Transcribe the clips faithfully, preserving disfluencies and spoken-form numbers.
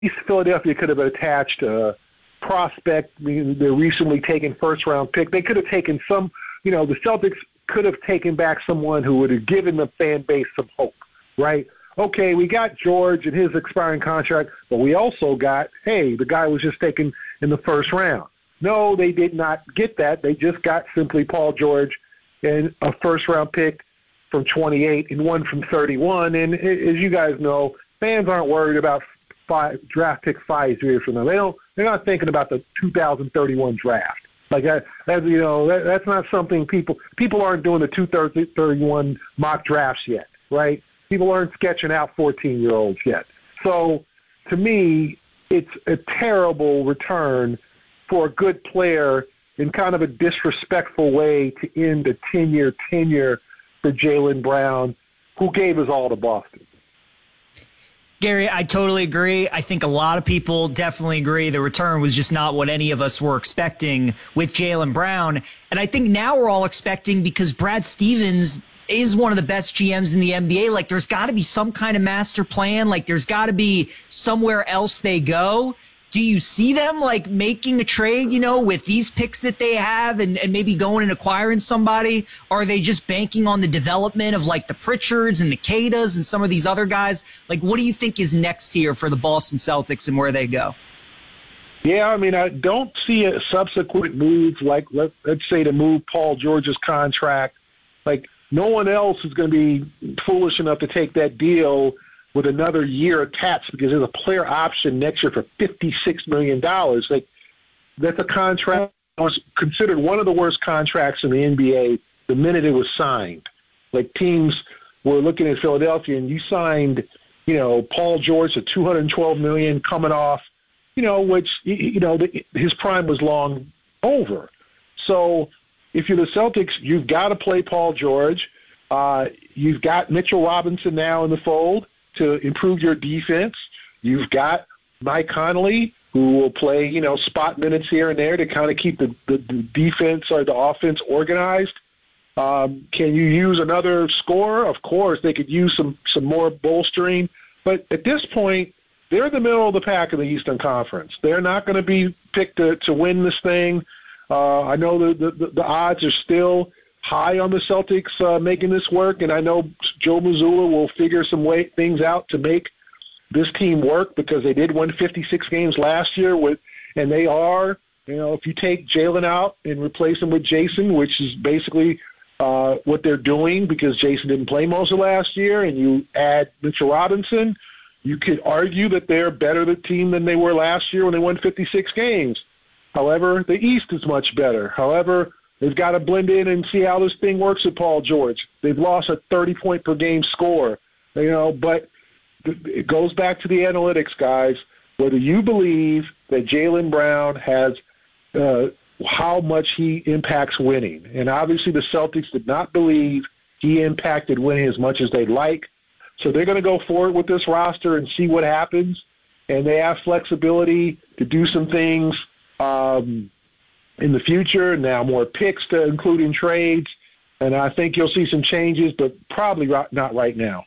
Philadelphia could have attached a prospect. I mean, they're recently taken first-round pick. They could have taken some, you know, the Celtics could have taken back someone who would have given the fan base some hope, right? Okay, we got George and his expiring contract, but we also got, hey, the guy was just taken in the first round. No, they did not get that. They just got simply Paul George and a first-round pick from twenty-eight and one from thirty-one. And as you guys know, fans aren't worried about five, draft pick five years from now. They don't. They're not thinking about the two thousand thirty-one draft. Like that, that you know, that, that's not something people people aren't doing the two thousand thirty-one mock drafts yet, right? People aren't sketching out fourteen-year-olds yet. So, to me, it's a terrible return for a good player in kind of a disrespectful way to end a ten-year tenure for Jaylen Brown, who gave us all to Boston. Gary, I totally agree. I think a lot of people definitely agree the return was just not what any of us were expecting with Jaylen Brown. And I think now we're all expecting, because Brad Stevens is one of the best G Ms in the N B A, like there's got to be some kind of master plan. Like there's got to be somewhere else they go. Do you see them like making a trade, you know, with these picks that they have and, and maybe going and acquiring somebody? Or are they just banking on the development of like the Pritchards and the Quedas and some of these other guys? Like, what do you think is next here for the Boston Celtics and where they go? Yeah, I mean, I don't see a subsequent moves like, let, let's say, to move Paul George's contract. Like, no one else is going to be foolish enough to take that deal with another year attached, because there's a player option next year for fifty-six million dollars. Like, that's a contract that was considered one of the worst contracts in the N B A the minute it was signed. Like, teams were looking at Philadelphia, and you signed, you know, Paul George at two hundred twelve million dollars coming off, you know, which, you know, the, his prime was long over. So if you're the Celtics, you've got to play Paul George. Uh, you've got Mitchell Robinson now in the fold to improve your defense. You've got Mike Conley, who will play, you know, spot minutes here and there to kind of keep the, the, the defense or the offense organized. Um, can you use another scorer? Of course, they could use some, some more bolstering. But at this point, they're in the middle of the pack in the Eastern Conference. They're not going to be picked to, to win this thing. Uh, I know the, the, the odds are still high on the Celtics uh, making this work, and I know Joe Mazzulla will figure some way, things out to make this team work, because they did win fifty-six games last year, with, and they are, you know, if you take Jaylen out and replace him with Jason, which is basically uh, what they're doing, because Jason didn't play most of last year, and you add Mitchell Robinson, you could argue that they're a better team than they were last year when they won fifty-six games. However, the East is much better. However, they've got to blend in and see how this thing works with Paul George. They've lost a thirty-point-per-game score, you know, but it goes back to the analytics, guys. Whether you believe that Jaylen Brown has uh, how much he impacts winning, and obviously the Celtics did not believe he impacted winning as much as they'd like, so they're going to go forward with this roster and see what happens, and they have flexibility to do some things um, in the future, now more picks to include in trades, and I think you'll see some changes, but probably not right now.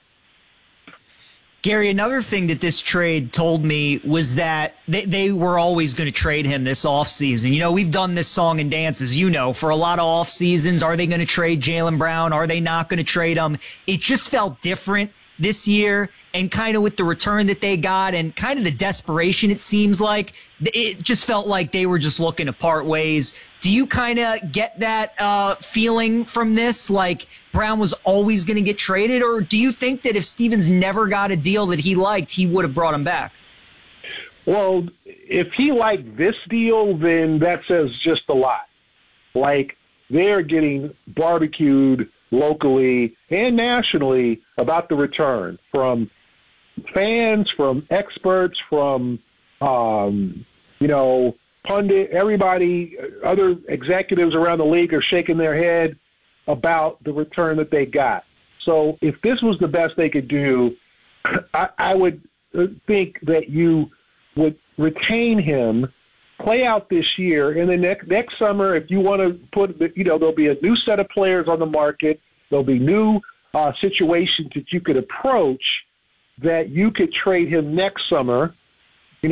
Gary, another thing that this trade told me was that they, they were always going to trade him this offseason. You know, we've done this song and dance, as you know, for a lot of off seasons. Are they going to trade Jaylen Brown? Are they not going to trade him? It just felt different this year, and kind of with the return that they got and kind of the desperation, it seems like, it just felt like they were just looking to part ways. Do you kind of get that uh, feeling from this, like Brown was always going to get traded, or do you think that if Stevens never got a deal that he liked, he would have brought him back? Well, if he liked this deal, then that says just a lot. Like, they're getting barbecued locally and nationally about the return from fans, from experts, from, um, you know, pundit, everybody, other executives around the league are shaking their head about the return that they got. So if this was the best they could do, I, I would think that you would retain him, play out this year, and then next, next summer, if you want to put, you know, there'll be a new set of players on the market. There'll be new uh, situations that you could approach that you could trade him next summer